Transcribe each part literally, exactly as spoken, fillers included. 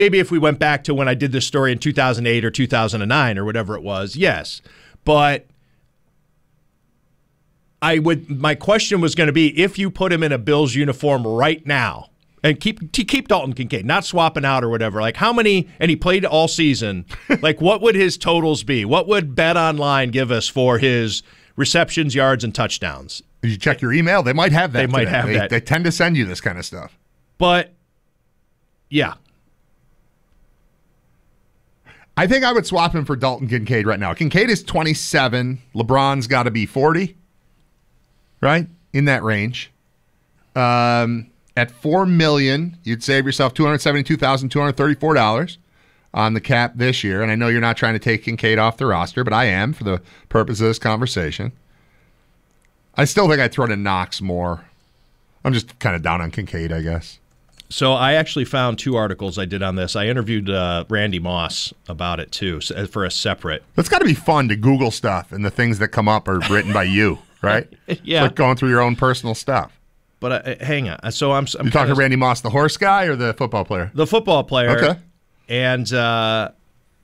maybe if we went back to when I did this story in two thousand eight or two thousand nine or whatever it was, yes. But I would. My question was going to be, if you put him in a Bills uniform right now, and keep to keep Dalton Kincaid, not swapping out or whatever, like how many, and he played all season, like what would his totals be? What would BetOnline give us for his receptions, yards, and touchdowns? Did you check your email? They might have that. They might today. have they, that. They tend to send you this kind of stuff. But, yeah. I think I would swap him for Dalton Kincaid right now. Kincaid is twenty-seven. LeBron's got to be forty, right? In that range. Um... At four million dollars, you'd save yourself two hundred seventy-two thousand two hundred thirty-four dollars on the cap this year. And I know you're not trying to take Kincaid off the roster, but I am for the purpose of this conversation. I still think I'd throw to Knox more. I'm just kind of down on Kincaid, I guess. So I actually found two articles I did on this. I interviewed uh, Randy Moss about it, too, for a separate. It's got to be fun to Google stuff, and the things that come up are written by you, right? Yeah. It's like going through your own personal stuff. But uh, hang on. So I'm. I'm you talking Randy Moss, the horse guy, or the football player? The football player. Okay. And uh,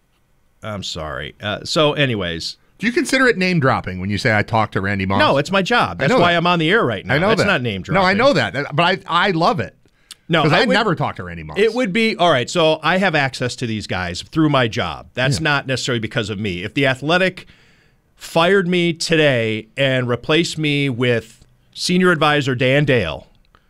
I'm sorry. Uh, so, anyways, do you consider it name dropping when you say I talked to Randy Moss? No, it's my job. That's why that. I'm on the air right now. I know That's that. not name dropping. No, I know that, but I I love it. No, because I, I would, never talked to Randy Moss. It would be all right. So I have access to these guys through my job. That's yeah. not necessarily because of me. If the Athletic fired me today and replaced me with senior advisor Dan Dale.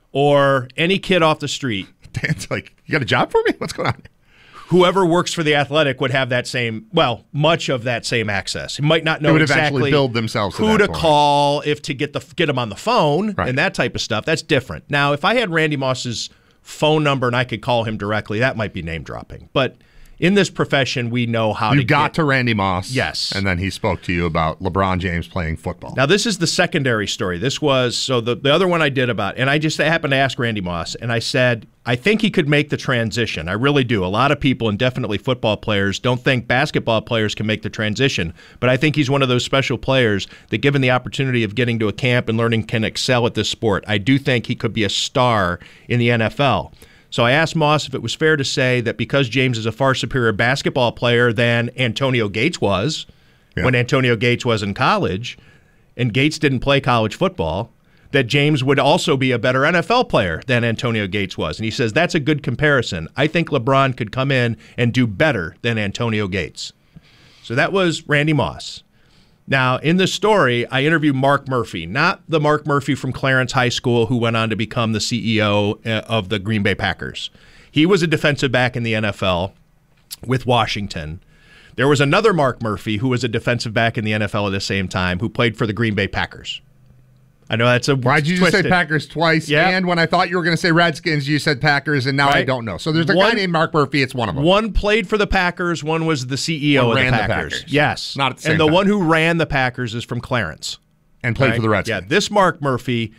Or any kid off the street. Dan's like, you got a job for me? What's going on? Whoever works for the Athletic would have that same, well, much of that same access. He might not know would exactly build themselves who to, to point. call, if to get the get them on the phone, right. and that type of stuff. That's different. Now, if I had Randy Moss's phone number and I could call him directly, that might be name dropping. But in this profession, we know how you to got get, to Randy Moss. Yes. And then he spoke to you about LeBron James playing football. Now, this is the secondary story. This was, so the, the other one I did about, and I just happened to ask Randy Moss, and I said, I think he could make the transition. I really do. A lot of people, and definitely football players, don't think basketball players can make the transition. But I think he's one of those special players that, given the opportunity of getting to a camp and learning, can excel at this sport. I do think he could be a star in the N F L. So I asked Moss if it was fair to say that because James is a far superior basketball player than Antonio Gates was yeah. when Antonio Gates was in college, and Gates didn't play college football, that James would also be a better N F L player than Antonio Gates was. And he says that's a good comparison. I think LeBron could come in and do better than Antonio Gates. So that was Randy Moss. Now, in the story, I interviewed Mark Murphy, not the Mark Murphy from Clarence High School who went on to become the C E O of the Green Bay Packers. He was a defensive back in the N F L with Washington. There was another Mark Murphy who was a defensive back in the N F L at the same time who played for the Green Bay Packers. I know that's a Why'd you just say Packers twice? Yep. And when I thought you were going to say Redskins, you said Packers, and now right. I don't know. So there's a one, guy named Mark Murphy. It's one of them. One played for the Packers. One was the C E O one of the ran Packers. the Packers. Yes. Not at the same And the time. one who ran the Packers is from Clarence. And played right? for the Redskins. Yeah. This Mark Murphy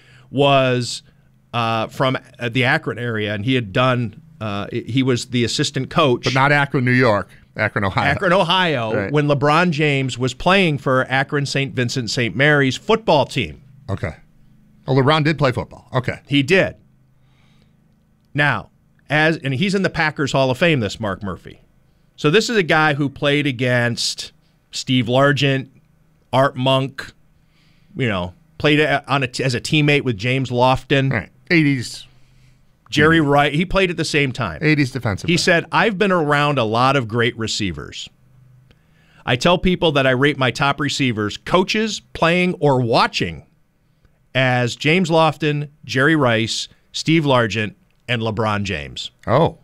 was uh, from the Akron area, and he had done, uh, he was the assistant coach. But not Akron, New York. Akron, Ohio. Akron, Ohio, right. when LeBron James was playing for Akron Saint Vincent Saint Mary's football team. Okay. Oh, LeBron did play football. Okay. He did. Now, as and he's in the Packers Hall of Fame, this Mark Murphy. So this is a guy who played against Steve Largent, Art Monk, you know, played on a, as a teammate with James Lofton. Right. eighties. Jerry Wright. He played at the same time. eighties defensive. He back. said, I've been around a lot of great receivers. I tell people that I rate my top receivers, coaches, playing, or watching, as James Lofton, Jerry Rice, Steve Largent, and LeBron James. Oh.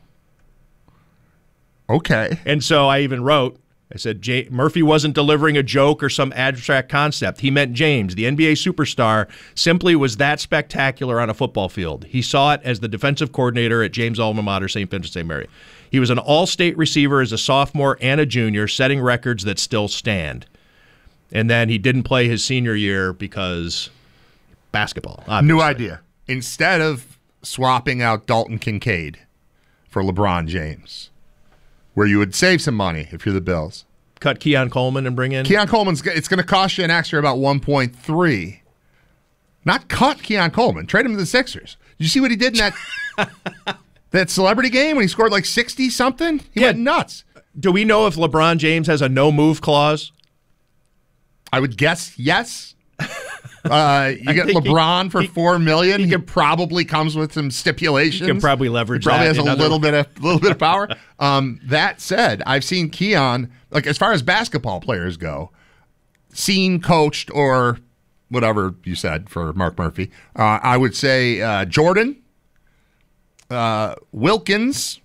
Okay. And so I even wrote, I said, J- Murphy wasn't delivering a joke or some abstract concept. He meant James, the N B A superstar, simply was that spectacular on a football field. He saw it as the defensive coordinator at James' alma mater, Saint Vincent Saint Mary. He was an all-state receiver as a sophomore and a junior, setting records that still stand. And then he didn't play his senior year because basketball. Obviously. New idea. Instead of swapping out Dalton Kincaid for LeBron James, where you would save some money if you're the Bills. Cut Keon Coleman and bring in? Keon Coleman's, it's going to cost you an extra about one point three. Not cut Keon Coleman. Trade him to the Sixers. Did you see what he did in that That celebrity game when he scored like sixty something, he Yeah. went nuts. Do we know if LeBron James has a no move clause? I would guess yes. Uh, you get think he- LeBron for he- four million. He, he could probably comes with some stipulations. He can probably leverage He probably that has a in other- little bit of little bit of power. Um, that said, I've seen Keon, like as far as basketball players go, seen, coached, or whatever you said for Mark Murphy. Uh, I would say uh, Jordan, uh, Wilkins,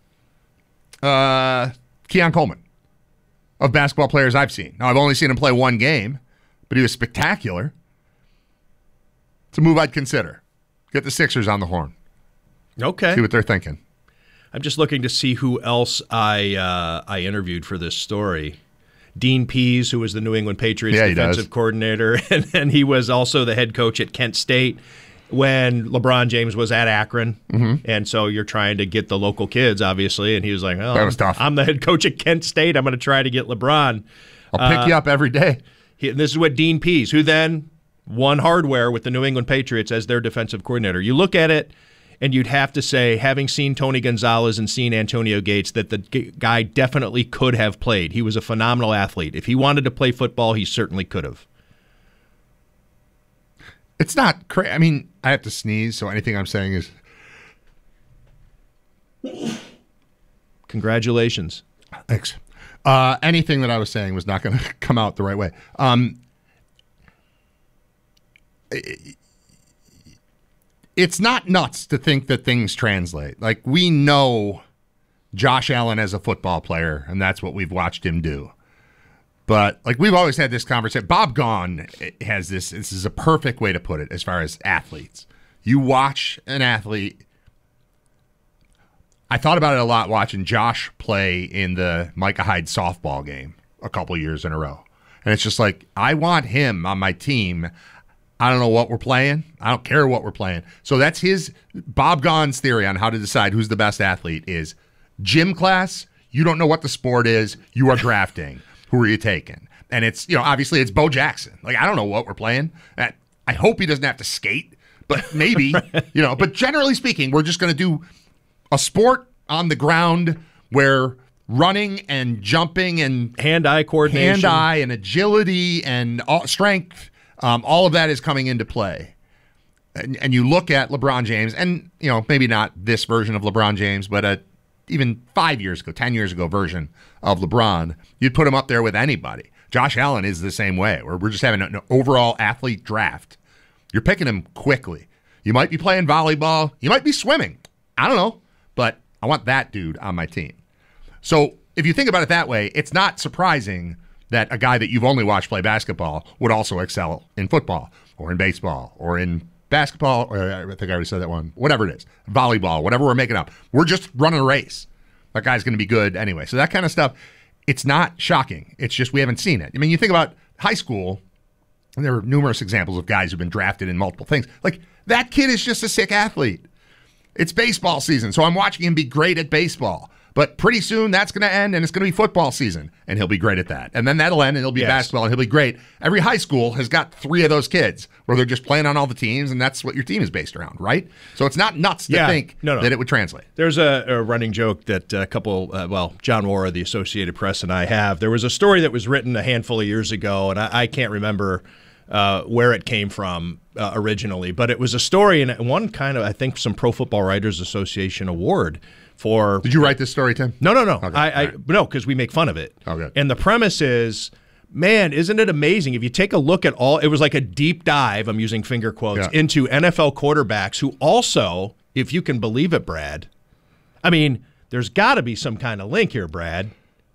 uh, Keon Coleman of basketball players I've seen. Now I've only seen him play one game, but he was spectacular. It's a move I'd consider. Get the Sixers on the horn. Okay. See what they're thinking. I'm just looking to see who else I uh, I interviewed for this story. Dean Pease, who was the New England Patriots Yeah, he defensive does. coordinator, and then he was also the head coach at Kent State when LeBron James was at Akron. Mm-hmm. And so you're trying to get the local kids, obviously. And he was like, oh, That was tough. I'm the head coach at Kent State. I'm going to try to get LeBron. I'll pick Uh, you up every day. He, this is what Dean Pease, who then won hardware with the New England Patriots as their defensive coordinator. You look at it, and you'd have to say, having seen Tony Gonzalez and seen Antonio Gates, that the g- guy definitely could have played. He was a phenomenal athlete. If he wanted to play football, he certainly could have. It's not crazy. I mean, I have to sneeze, so anything I'm saying is Congratulations. thanks. Uh, anything that I was saying was not going to come out the right way. Um, it's not nuts to think that things translate. Like, we know Josh Allen as a football player, and that's what we've watched him do. But, like, we've always had this conversation. Bob Gaughan has this. This is a perfect way to put it as far as athletes. You watch an athlete. I thought about it a lot watching Josh play in the Micah Hyde softball game a couple years in a row. And it's just like, I want him on my team. I don't know what we're playing. I don't care what we're playing. So that's his, Bob Gaughan's theory on how to decide who's the best athlete is gym class. You don't know what the sport is. You are drafting. Who are you taking? And it's, you know, obviously it's Bo Jackson. Like, I don't know what we're playing. I I hope he doesn't have to skate, but maybe, you know, but generally speaking, we're just going to do a sport on the ground where running and jumping and Hand-eye coordination. hand-eye and agility and all, strength, um, all of that is coming into play. And, and you look at LeBron James, and, you know, maybe not this version of LeBron James, but a even five years ago, ten years ago version of LeBron, you'd put him up there with anybody. Josh Allen is the same way, where we're just having an overall athlete draft. You're picking him quickly. You might be playing volleyball. You might be swimming. I don't know, but I want that dude on my team. So if you think about it that way, it's not surprising that a guy that you've only watched play basketball would also excel in football or in baseball or in basketball, or I think I already said that one, whatever it is, volleyball, whatever we're making up. We're just running a race. That guy's going to be good anyway. So that kind of stuff, it's not shocking. It's just we haven't seen it. I mean, you think about high school, and there are numerous examples of guys who've been drafted in multiple things. Like, that kid is just a sick athlete. It's baseball season, so I'm watching him be great at baseball. But pretty soon that's going to end, and it's going to be football season, and he'll be great at that. And then that'll end, and it'll be Yes. basketball, and he'll be great. Every high school has got three of those kids where they're just playing on all the teams, and that's what your team is based around, right? So it's not nuts to Yeah. think No, no. that it would translate. There's a, a running joke that a couple, uh, well, John Wara, the Associated Press, and I have. There was a story that was written a handful of years ago, and I, I can't remember uh, where it came from uh, originally, but it was a story and one kind of, I think, some Pro Football Writers Association award for. Did you write this story, Tim? No, no, no. Okay, I, I all right. no, because we make fun of it. Oh, good. And the premise is, man, isn't it amazing if you take a look at all? It was like a deep dive. I'm using finger quotes Yeah. into N F L quarterbacks who also, if you can believe it, Brad. I mean, there's got to be some kind of link here, Brad.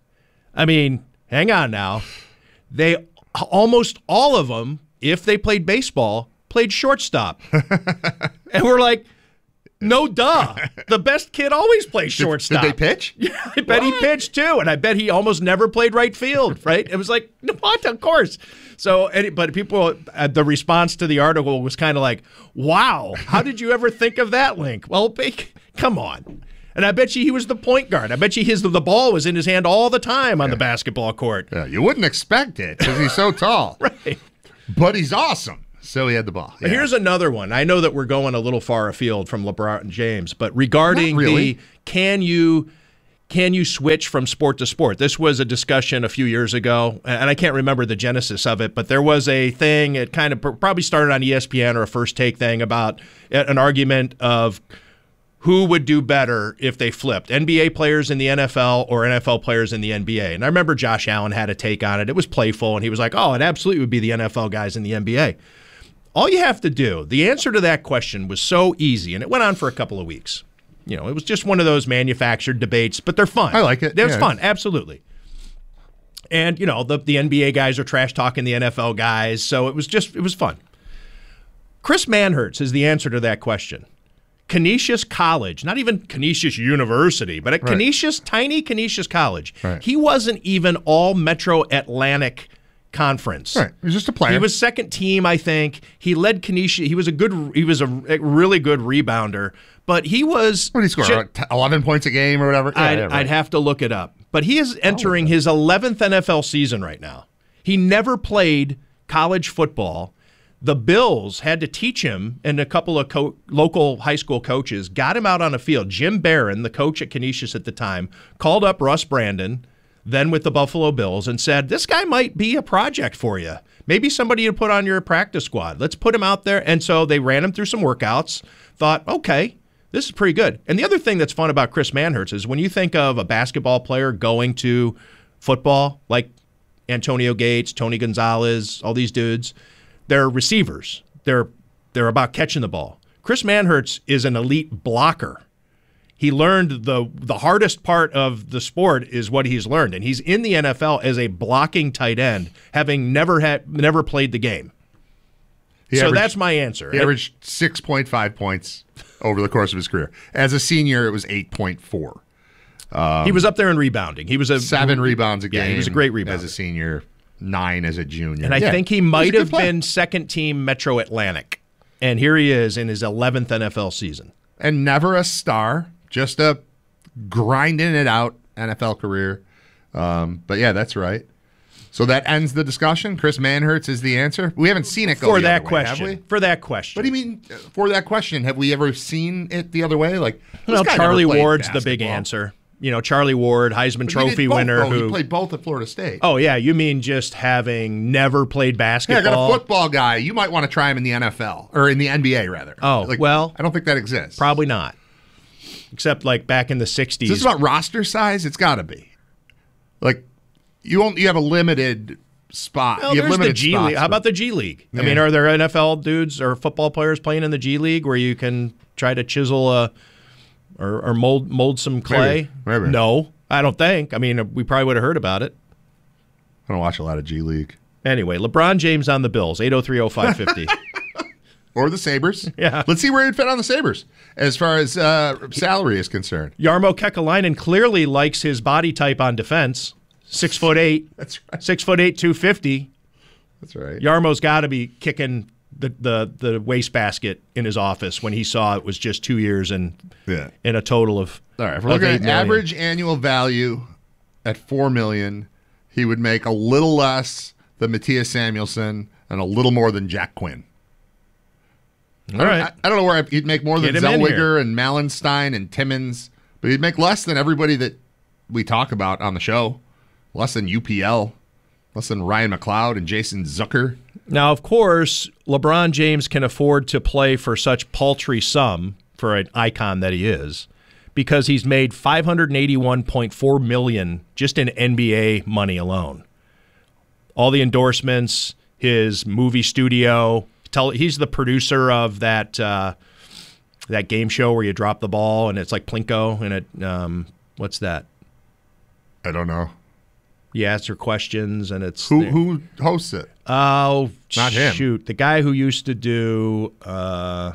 I mean, hang on now. They almost all of them, if they played baseball, played shortstop, and we're like. No, duh. The best kid always plays shortstop. Did they pitch? Yeah, I bet he pitched too, and I bet he almost never played right field. Right? It was like, what? Of course. So, any, but people, uh, the response to the article was kind of like, "Wow, how did you ever think of that link?" Well, big, come on. And I bet you he was the point guard. I bet you his the ball was in his hand all the time on the basketball court. Yeah, you wouldn't expect it because he's so tall. Right. But he's awesome. So he had the ball. But Yeah. here's another one. I know that we're going a little far afield from LeBron James, but regarding Not really. the can you can you switch from sport to sport? This was a discussion a few years ago, and I can't remember the genesis of it, but there was a thing, it kind of probably started on E S P N or a First Take thing about an argument of who would do better if they flipped, N B A players in the N F L or N F L players in the N B A. And I remember Josh Allen had a take on it. It was playful, and he was like, oh, it absolutely would be the N F L guys in the N B A. All you have to do, the answer to that question was so easy, and it went on for a couple of weeks. You know, it was just one of those manufactured debates, but they're fun. I like it. It was Yeah. fun, absolutely. And, you know, the, the N B A guys are trash-talking the N F L guys, so it was just, it was fun. Chris Manhertz is the answer to that question. Canisius College, not even Canisius University, but at Right. Canisius, tiny Canisius College. Right. He wasn't even all Metro Atlantic Conference. Right. He was just a player. He was second team, I think. He led Canisius. He was a good. He was a really good rebounder, but he was. What did he score? ju- Like t- eleven points a game or whatever? Yeah, I'd, yeah, right. I'd have to look it up. But he is entering his eleventh N F L season right now. He never played college football. The Bills had to teach him, and a couple of co- local high school coaches got him out on a field. Jim Barron, the coach at Canisius at the time, called up Russ Brandon, then with the Buffalo Bills, and said, this guy might be a project for you. Maybe somebody to put on your practice squad. Let's put him out there. And so they ran him through some workouts, thought, okay, this is pretty good. And the other thing that's fun about Chris Manhertz is when you think of a basketball player going to football, like Antonio Gates, Tony Gonzalez, all these dudes, they're receivers. They're they're about catching the ball. Chris Manhertz is an elite blocker. He learned the the hardest part of the sport is what he's learned, and he's in the N F L as a blocking tight end, having never had never played the game. He so averaged- that's my answer. He averaged six point five points over the course of his career. As a senior, it was eight point four. he was up there in rebounding. He was a Seven rebounds a game. Yeah, he was a great rebounder. As a senior, nine as a junior. And I Yeah. think he He's a might good have player. been second team Metro Atlantic. And here he is in his eleventh N F L season. And never a star, just a grinding it out N F L career. Um, but yeah, that's right. So that ends the discussion. Chris Manhertz is the answer. We haven't seen it go For the that other way, have question. we? For that question. What do you mean uh, for that question? Have we ever seen it the other way? Like, this Well, guy Charlie never played Ward's the big basketball. answer. You know, Charlie Ward, Heisman But he Trophy did both, winner. though. who He played both at Florida State. Oh, yeah. You mean just having never played Yeah, I basketball? got a football guy. You might want to try him in the N F L or in the N B A, rather. Oh, Like, well, I don't think that exists. Probably not. Except like back in the sixties. Is this about roster size? It's got to be. Like, you won't. You have a limited spot. Well, you have there's the limited G spots, League. How but- about the G League? I Yeah. mean, are there N F L dudes or football players playing in the G League where you can try to chisel a or, or mold mold some clay? Maybe. Maybe. No, I don't think. I mean, we probably would have heard about it. I don't watch a lot of G League Anyway, LeBron James on the Bills, eight oh three oh five fifty. or the Sabres. Yeah. Let's see where he'd fit on the Sabres as far as uh, salary is concerned. Yarmo Kekalainen clearly likes his body type on defense. Six foot eight. That's right. Six foot eight, two fifty. That's right. Yarmo's got to be kicking the, the the wastebasket in his office when he saw it was just two years and Yeah. in a total of. All right. If we're of looking eight at million. average annual value at four million, he would make a little less than Matthias Samuelson and a little more than Jack Quinn. All right. I, I don't know where he'd make more than Get him in Zellweger and Malenstein and Timmons, but he'd make less than everybody that we talk about on the show. Less than U P L, less than Ryan McLeod and Jason Zucker. Now, of course, LeBron James can afford to play for such paltry sum for an icon that he is because he's made five hundred eighty-one point four million dollars just in N B A money alone. All the endorsements, his movie studio. Tell he's the producer of that uh, that game show where you drop the ball and it's like Plinko and it um, what's that? I don't know. You answer questions and it's Who who hosts it? Oh, Not him. shoot. The guy who used to do, uh,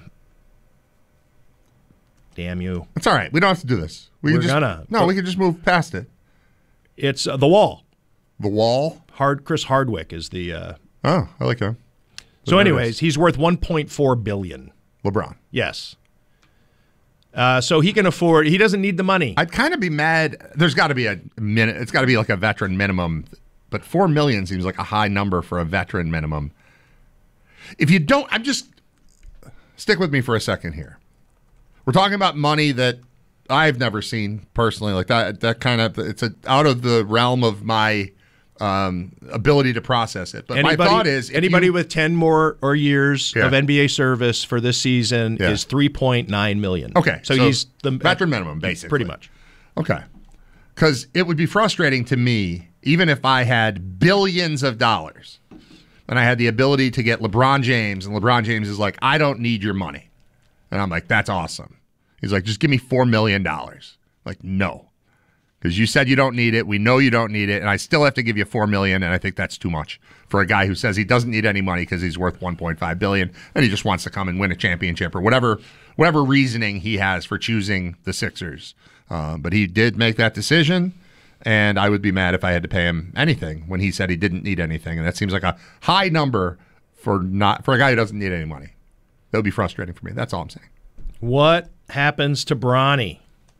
damn you. It's all right. We don't have to do this. We We're can just, gonna. No, we can just move past it. It's uh, The Wall. The Wall. Hard Chris Hardwick is the. Uh, Oh, I like him. so, anyways, he's worth one point four billion dollars. LeBron. Yes. Uh, so he can afford. He doesn't need the money. I'd kind of be mad. There's got to be a minute. It's got to be like a veteran minimum, but four million seems like a high number for a veteran minimum. If you don't, I'm just, stick with me for a second here. We're talking about money that I've never seen personally, like that, that kind of, it's a, out of the realm of my um, ability to process it. But anybody, my thought is, anybody you, with ten more or years yeah. of N B A service for this season yeah. is three point nine million dollars. Okay. So, so he's the veteran minimum, basically. Pretty much. Okay. Because it would be frustrating to me, even if I had billions of dollars and I had the ability to get LeBron James, and LeBron James is like, I don't need your money. And I'm like, that's awesome. He's like, just give me four million dollars. Like, no. Because you said you don't need it. We know you don't need it. And I still have to give you four million dollars, and I think that's too much for a guy who says he doesn't need any money because he's worth one point five billion dollars and he just wants to come and win a championship or whatever whatever reasoning he has for choosing the Sixers. Um, but he did make that decision, and I would be mad if I had to pay him anything when he said he didn't need anything. And that seems like a high number for not for a guy who doesn't need any money. That would be frustrating for me. That's all I'm saying. What happens to Bronny?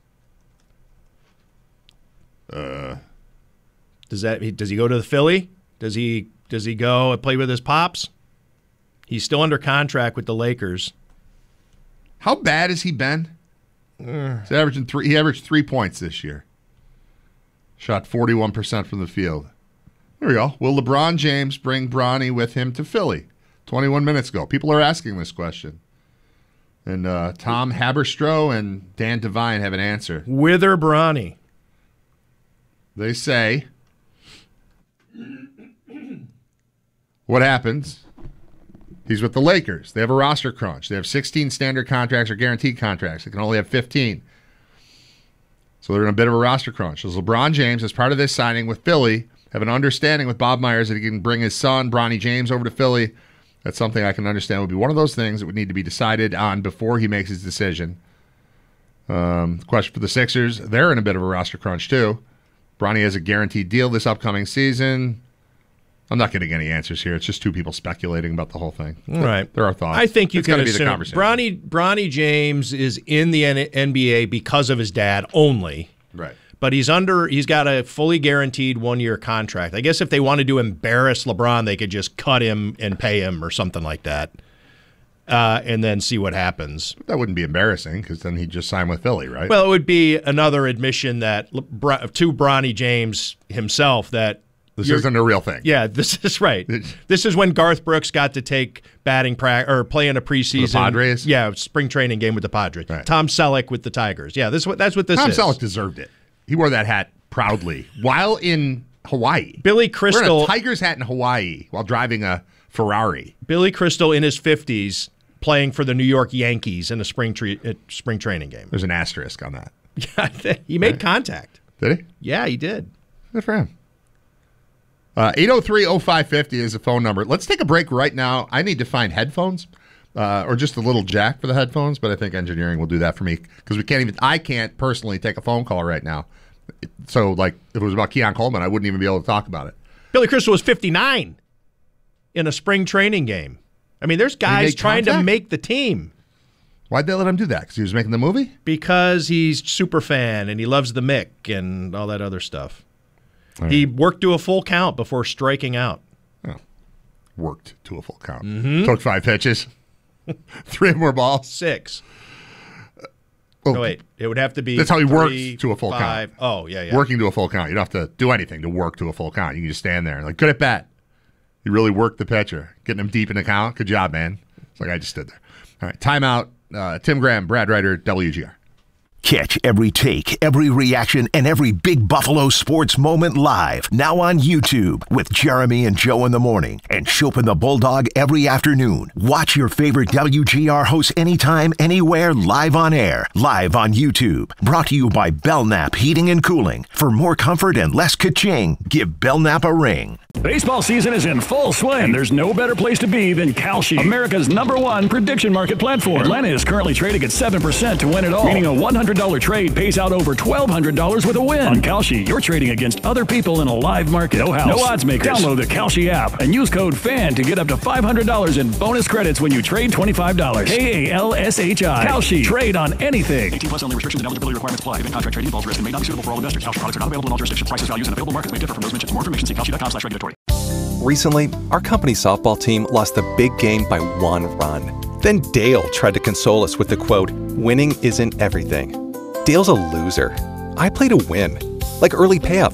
Uh, does that does he go to the Philly? Does he does he go and play with his pops? He's still under contract with the Lakers. How bad has he been? Uh, He's averaging three. He averaged three points this year. Shot forty-one percent from the field. There we go. Will LeBron James bring Bronny with him to Philly? twenty-one minutes ago. People are asking this question. And uh, Tom Haberstroh and Dan Devine have an answer. Whither Bronny? They say, what happens? He's with the Lakers. They have a roster crunch. They have sixteen standard contracts or guaranteed contracts. They can only have fifteen. So they're in a bit of a roster crunch. So LeBron James, as part of this signing with Philly, have an understanding with Bob Myers that he can bring his son, Bronny James, over to Philly. That's something I can understand would be one of those things that would need to be decided on before he makes his decision. Um, question for the Sixers, they're in a bit of a roster crunch too. Bronny has a guaranteed deal this upcoming season. I'm not getting any answers here. It's just two people speculating about the whole thing. All right. There are thoughts. I think you it's can be assume the conversation. Bronny, Bronny James is in the N B A because of his dad only. Right. But he's under. He's got a fully guaranteed one-year contract. I guess if they wanted to embarrass LeBron, they could just cut him and pay him or something like that, uh, and then see what happens. That wouldn't be embarrassing because then he'd just sign with Philly, right? Well, it would be another admission that to Bronny James himself that this isn't a real thing. Yeah, this is right. This is when Garth Brooks got to take batting practice or play in a preseason. The Padres? Yeah, spring training game with the Padres. Right. Tom Selleck with the Tigers. Yeah, this what that's what this Tom is. Selleck deserved it. He wore that hat proudly while in Hawaii. Billy Crystal, wearing a Tigers hat in Hawaii while driving a Ferrari. Billy Crystal in his fifties playing for the New York Yankees in a spring tre- uh, spring training game. There's an asterisk on that. Yeah, he made right. contact. Did he? Yeah, he did. Good for him. Uh, eight oh three oh five fifty is the phone number. Let's take a break right now. I need to find headphones uh, or just a little jack for the headphones, but I think engineering will do that for me because we can't even. I can't personally take a phone call right now. So, like, if it was about Keon Coleman, I wouldn't even be able to talk about it. Billy Crystal was fifty-nine in a spring training game. I mean, there's guys trying contact? to make the team. Why'd they let him do that? Because he was making the movie? Because he's super fan and he loves the Mick and all that other stuff. Right. He worked to a full count before striking out. Oh. Worked to a full count. Mm-hmm. Took five pitches. Three more balls. Six. Oh, no, wait. It would have to be That's how he three, works to a full five. count. Oh, yeah, yeah. Working to a full count. You don't have to do anything to work to a full count. You can just stand there. Like, good at bat. You really worked the pitcher. Getting him deep in the count. Good job, man. It's like I just stood there. All right, timeout. Uh, Tim Graham, Brad Ryder, W G R. Catch every take, every reaction, and every Big Buffalo sports moment live. Now on YouTube with Jeremy and Joe in the morning and Shope and the Bulldog every afternoon. Watch your favorite W G R hosts anytime, anywhere, live on air. Live on YouTube. Brought to you by Belknap Heating and Cooling. For more comfort and less ka-ching, give Belknap a ring. Baseball season is in full swing, and there's no better place to be than Kalshi, America's number one prediction market platform. Atlanta is currently trading at seven percent to win it all, meaning a one hundred dollars trade pays out over twelve hundred dollars with a win. On Kalshi, you're trading against other people in a live market. No house, no odds makers. Download the Kalshi app and use code FAN to get up to five hundred dollars in bonus credits when you trade twenty-five dollars. K A L S H I. Kalshi. Trade on anything. eighteen plus only. Restrictions and eligibility requirements apply. Event contract trading involves risk and may not be suitable for all investors. Kalshi products are not available in all jurisdictions. Prices, values, and available markets may differ from those mentioned. For more information, see kalshi dot com slash regulatory. Recently, our company softball team lost the big game by one run. Then Dale tried to console us with the quote, "Winning isn't everything." Dale's a loser. I play to win, like early payout